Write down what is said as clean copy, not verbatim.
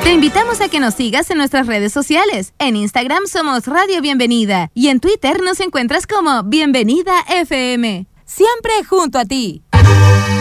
Te invitamos a que nos sigas en nuestras redes sociales. En Instagram somos Radio Bienvenida y en Twitter nos encuentras como Bienvenida FM. Siempre junto a ti.